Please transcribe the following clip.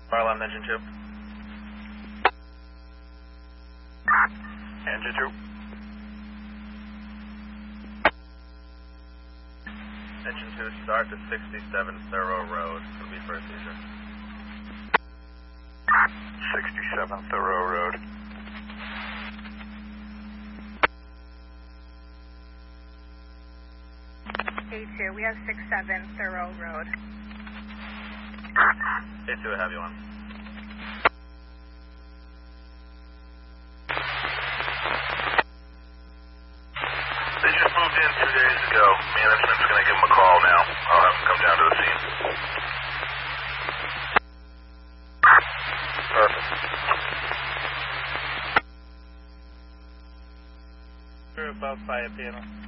Alarm engine 2. Engine 2. Engine 2, start to 67 Thoreau Road. It'll be for a seizure. 67 Thoreau Road. A2, we have 67 Thoreau Road. A2, I have you on. They just moved in 2 days ago. Management's going to give them a call now. I'll have them come down to the scene. Perfect. We're above fire panel.